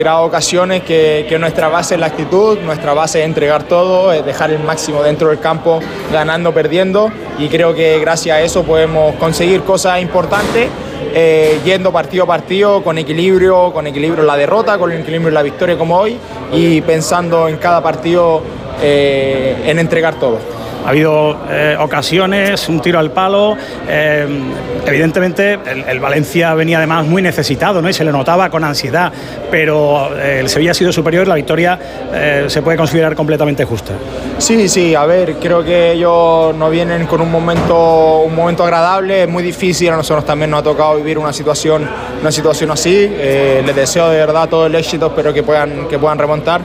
Ocasiones que nuestra base es la actitud, nuestra base es entregar todo, es dejar el máximo dentro del campo, ganando, perdiendo, y creo que gracias a eso podemos conseguir cosas importantes, yendo partido a partido con equilibrio en la derrota, con equilibrio en la victoria como hoy, y pensando en cada partido en entregar todo. Ha habido ocasiones, un tiro al palo. Evidentemente el Valencia venía además muy necesitado, ¿no? Y se le notaba con ansiedad, pero el Sevilla ha sido superior. La victoria se puede considerar completamente justa. Sí, a ver, creo que ellos no vienen con un momento agradable, es muy difícil. A nosotros también nos ha tocado vivir una situación así. Les deseo de verdad todo el éxito, espero que puedan remontar.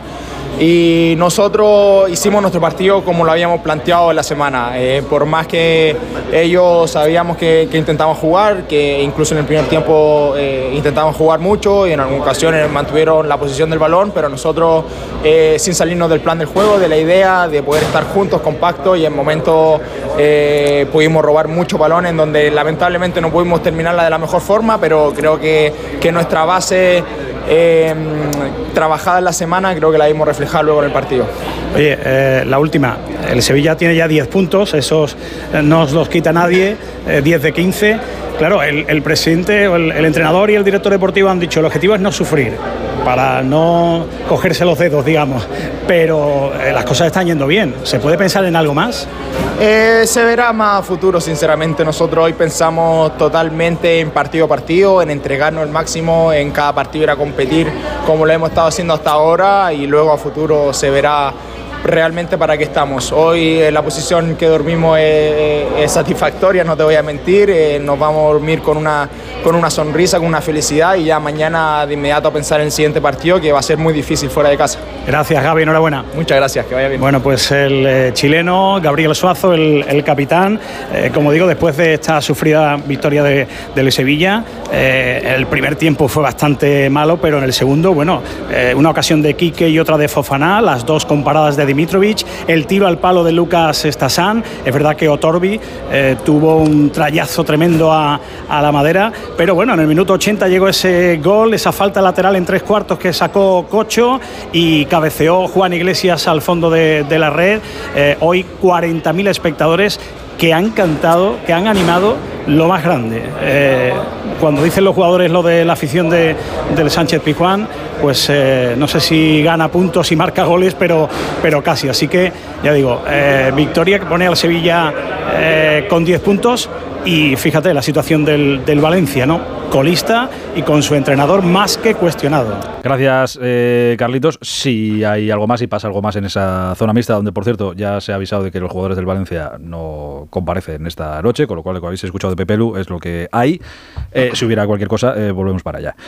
Y nosotros hicimos nuestro partido como lo habíamos planteado en la semana, por más que ellos sabíamos que intentaban jugar, que incluso en el primer tiempo intentaban jugar mucho y en algunas ocasiones mantuvieron la posición del balón, pero nosotros sin salirnos del plan del juego, de la idea de poder estar juntos, compactos, y en momentos pudimos robar muchos balones en donde lamentablemente no pudimos terminarla de la mejor forma, pero creo que nuestra base trabajada en la semana creo que la vimos reflejada luego en el partido. Oye, la última, el Sevilla tiene ya 10 puntos, esos no os los quita nadie, 10 de 15. Claro, el presidente, el entrenador y el director deportivo han dicho el objetivo es no sufrir, para no cogerse los dedos, digamos, pero las cosas están yendo bien. ¿Se puede pensar en algo más? Se verá más a futuro, sinceramente. Nosotros hoy pensamos totalmente en partido a partido, en entregarnos el máximo en cada partido, ir a competir como lo hemos estado haciendo hasta ahora, y luego a futuro se verá realmente para qué estamos. Hoy la posición que dormimos es satisfactoria, no te voy a mentir, nos vamos a dormir con una sonrisa, con una felicidad, y ya mañana de inmediato a pensar en el siguiente partido, que va a ser muy difícil fuera de casa. Gracias, Gaby, enhorabuena. Muchas gracias, que vaya bien. Bueno, pues el chileno Gabriel Suazo, el capitán, como digo, después de esta sufrida victoria del Sevilla, el primer tiempo fue bastante malo, pero en el segundo, bueno, una ocasión de Quique y otra de Fofana, las dos con paradas de Dimitrovic, el tiro al palo de Lucas Stasán. Es verdad que Otorbi tuvo un trayazo tremendo a la madera, pero bueno, en el minuto 80 llegó ese gol, esa falta lateral en 3/4 que sacó Cocho y cabeceó Juan Iglesias al fondo de la red. Hoy 40.000 espectadores que han cantado, que han animado lo más grande. Cuando dicen los jugadores lo de la afición del Sánchez Pizjuán, pues no sé si gana puntos y marca goles, pero casi. Así que, ya digo, victoria que pone al Sevilla con 10 puntos. Y fíjate la situación del Valencia, ¿no? Colista y con su entrenador más que cuestionado. Gracias, Carlitos. Si hay algo más y pasa algo más en esa zona mixta, donde, por cierto, ya se ha avisado de que los jugadores del Valencia no comparecen esta noche, con lo cual, lo que habéis escuchado de Pepe Lu es lo que hay. Si hubiera cualquier cosa, volvemos para allá.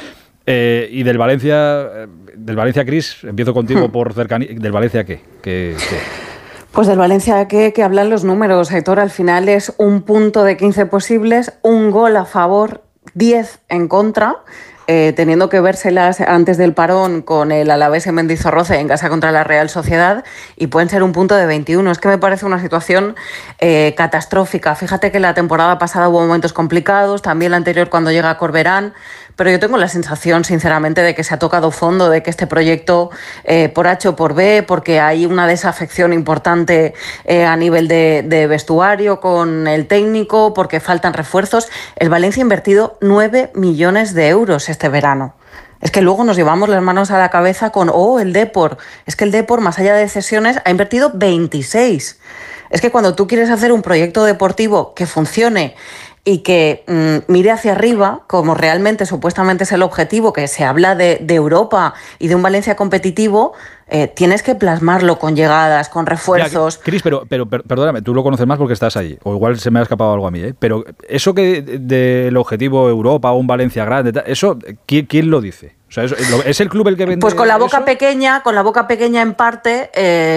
Y del Valencia, Cris, empiezo contigo por cercanía. ¿Del Valencia qué? Pues del Valencia que hablan los números, Aitor. Al final es un punto de 15 posibles, un gol a favor, 10 en contra, teniendo que vérselas antes del parón con el Alavés en Mendizorroza en casa contra la Real Sociedad, y pueden ser un punto de 21. Es que me parece una situación catastrófica. Fíjate que la temporada pasada hubo momentos complicados, también la anterior cuando llega Corberán, pero yo tengo la sensación, sinceramente, de que se ha tocado fondo, de que este proyecto, por H o por B, porque hay una desafección importante a nivel de vestuario con el técnico, porque faltan refuerzos. El Valencia ha invertido 9 millones de euros este verano. Es que luego nos llevamos las manos a la cabeza con, el Depor. Es que el Depor, más allá de cesiones, ha invertido 26. Es que cuando tú quieres hacer un proyecto deportivo que funcione y que mire hacia arriba, como realmente supuestamente es el objetivo, que se habla de Europa y de un Valencia competitivo, tienes que plasmarlo con llegadas, con refuerzos. Cris, pero perdóname, tú lo conoces más porque estás ahí, o igual se me ha escapado algo a mí, pero eso que del objetivo Europa o un Valencia grande, eso, ¿quién lo dice? O sea, ¿es el club el que vende? Pues con la boca pequeña en parte,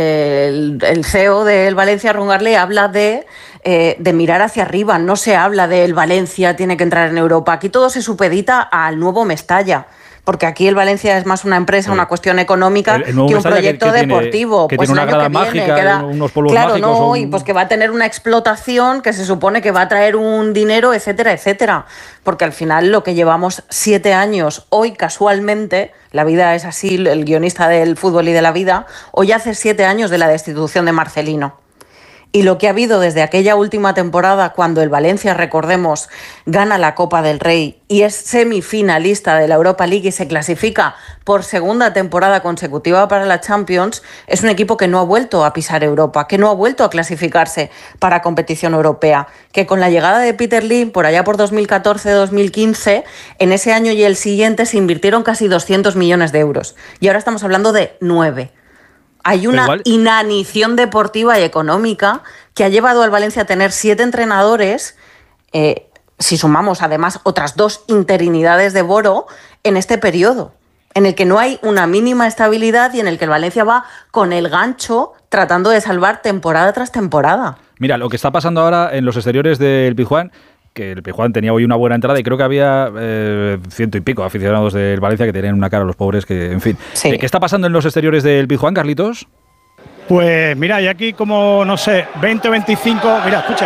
el CEO del Valencia, Rungarle, habla de mirar hacia arriba. No se habla del Valencia tiene que entrar en Europa. Aquí todo se supedita al nuevo Mestalla. porque aquí el Valencia es más una empresa, una cuestión económica que un proyecto deportivo. Que pues tiene el una año grada que viene mágica, unos polvos claro, mágicos. no, y pues que va a tener una explotación que se supone que va a traer un dinero, etcétera, etcétera. Porque al final lo que llevamos 7 años, hoy casualmente, la vida es así, el guionista del fútbol y de la vida, hoy hace 7 años de la destitución de Marcelino. Y lo que ha habido desde aquella última temporada, cuando el Valencia, recordemos, gana la Copa del Rey y es semifinalista de la Europa League y se clasifica por segunda temporada consecutiva para la Champions, es un equipo que no ha vuelto a pisar Europa, que no ha vuelto a clasificarse para competición europea, que con la llegada de Peter Lim, por allá por 2014-2015, en ese año y el siguiente se invirtieron casi 200 millones de euros. Y ahora estamos hablando de 9. Hay una inanición deportiva y económica que ha llevado al Valencia a tener 7 entrenadores, si sumamos además otras 2 interinidades de Boro, en este periodo, en el que no hay una mínima estabilidad y en el que el Valencia va con el gancho tratando de salvar temporada tras temporada. Mira, lo que está pasando ahora en los exteriores del Pizjuán, que el Pizjuán tenía hoy una buena entrada y creo que había 100 y pico aficionados del Valencia que tenían una cara a los pobres, que en fin. Sí. ¿Qué está pasando en los exteriores del Pizjuán, Carlitos? Pues mira, y aquí como, no sé, 20 o 25, mira, escucha.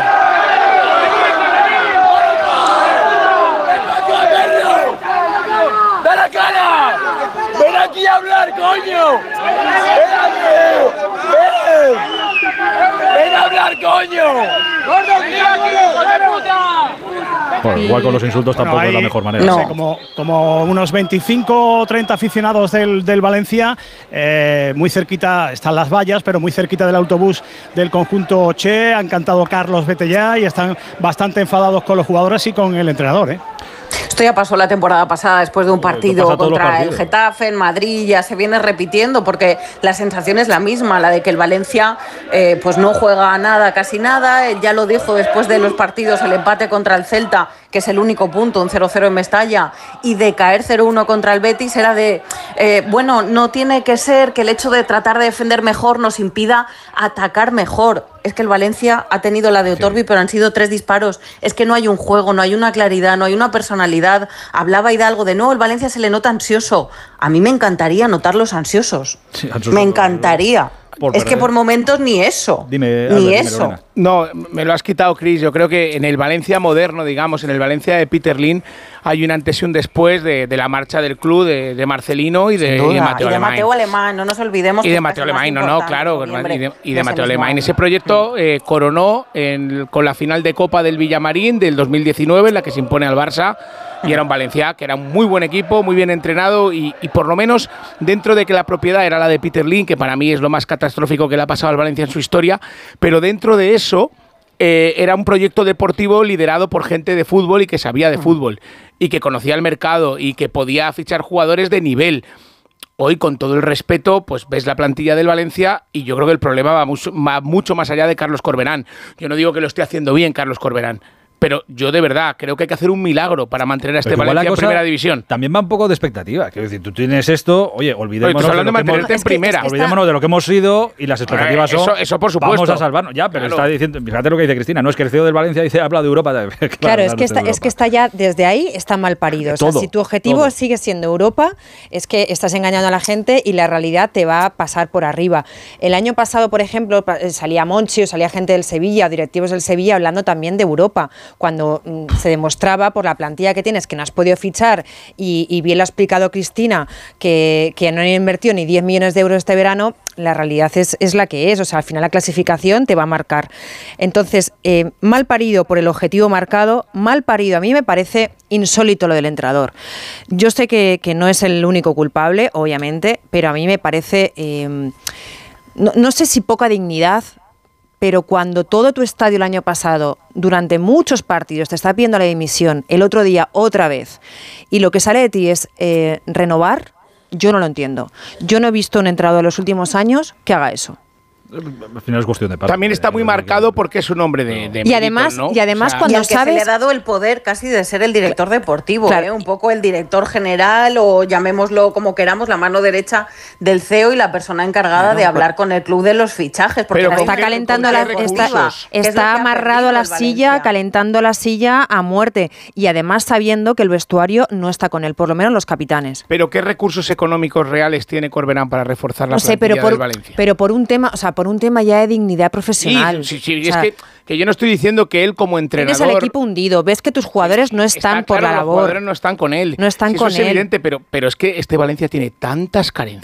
¡Da la cara! ¡Ven aquí a hablar, coño! ¡Ven aquí! ¡Ven a hablar, coño! ¡Gordo, aquí, hijo de puta! Bueno, igual con los insultos tampoco es la mejor manera. No sé, como unos 25 o 30 aficionados del Valencia, muy cerquita están las vallas, pero muy cerquita del autobús del conjunto Che. Han cantado Carlos vete ya y están bastante enfadados con los jugadores y con el entrenador, Esto ya pasó la temporada pasada después de un partido contra el Getafe en Madrid, ya se viene repitiendo porque la sensación es la misma, la de que el Valencia pues no juega nada, casi nada. Ya lo dijo después de los partidos, el empate contra el Celta, que es el único punto, un 0-0 en Mestalla, y de caer 0-1 contra el Betis era de, bueno, no tiene que ser que el hecho de tratar de defender mejor nos impida atacar mejor. Es que el Valencia ha tenido la de Otorbi, pero han sido 3 disparos. Es que no hay un juego, no hay una claridad, no hay una personalidad. Hablaba Hidalgo de, no, el Valencia se le nota ansioso. A mí me encantaría notarlos ansiosos. Sí, me encantaría. Es que por momentos ni eso. Dime, ni Albert, eso. Lorena. No, me lo has quitado, Chris. Yo creo que en el Valencia moderno, digamos, en el Valencia de Peter Lim, hay un antes y un después de la marcha del club de Marcelino y de Mateo Alemán, no nos olvidemos. Y de Mateo Alemán, claro. Y de Mateo Alemán. Ese proyecto coronó con la final de Copa del Villamarín del 2019, en la que se impone al Barça. Y era un Valencia que era un muy buen equipo, muy bien entrenado y por lo menos dentro de que la propiedad era la de Peter Lim, que para mí es lo más catastrófico que le ha pasado al Valencia en su historia, pero dentro de eso era un proyecto deportivo liderado por gente de fútbol y que sabía de fútbol y que conocía el mercado y que podía fichar jugadores de nivel. Hoy, con todo el respeto, pues ves la plantilla del Valencia y yo creo que el problema va mucho más allá de Carlos Corberán. Yo no digo que lo esté haciendo bien Carlos Corberán, pero yo de verdad creo que hay que hacer un milagro para mantener a este Valencia en primera división. También va un poco de expectativa. Quiero decir, tú tienes esto, oye, olvidémonos de lo que olvidémonos de lo que hemos sido y las expectativas son eso por supuesto. Vamos a salvarnos. Ya, pero está diciendo, fíjate lo que dice Cristina, no es que el CEO del Valencia dice habla de Europa. Claro, es que está ya desde ahí está mal parido. O sea, si tu objetivo sigue siendo Europa, es que estás engañando a la gente y la realidad te va a pasar por arriba. El año pasado, por ejemplo, salía Monchi o salía gente del Sevilla, directivos del Sevilla, hablando también de Europa, cuando se demostraba por la plantilla que tienes que no has podido fichar y bien lo ha explicado Cristina que no han invertido ni 10 millones de euros este verano, la realidad es la que es, o sea, al final la clasificación te va a marcar. Entonces, mal parido por el objetivo marcado, mal parido, a mí me parece insólito lo del entrenador. Yo sé que no es el único culpable, obviamente, pero a mí me parece, no sé si poca dignidad, pero cuando todo tu estadio el año pasado, durante muchos partidos, te está pidiendo la dimisión, el otro día otra vez, y lo que sale de ti es renovar, yo no lo entiendo. Yo no he visto un entrenador en los últimos años que haga eso. al final es cuestión de parte. También está muy marcado porque es un hombre de y además, méritos, ¿no? y además O sea, cuando y al que sabes se le ha dado el poder casi de ser el director deportivo, Claro. un poco el director general o llamémoslo como queramos, la mano derecha del CEO y la persona encargada de hablar con el club de los fichajes. Porque Pero nadie está qué- calentando con la qué recursos? que es lo que está ha amarrado a la perdido el silla, Valencia. calentando la silla a muerte y además sabiendo que el vestuario no está con él, por lo menos los capitanes. Pero ¿qué recursos económicos reales tiene Corberán para reforzar la No sé, plantilla del Valencia? pero por un tema, o sea, por un tema ya de dignidad profesional. Sí, O es sea, que yo no estoy diciendo que él como entrenador... tienes al equipo hundido, ves que tus jugadores no están Está por claro, la los labor. jugadores no están con él. No están Sí, con eso es él. evidente, pero es que este Valencia tiene tantas carencias.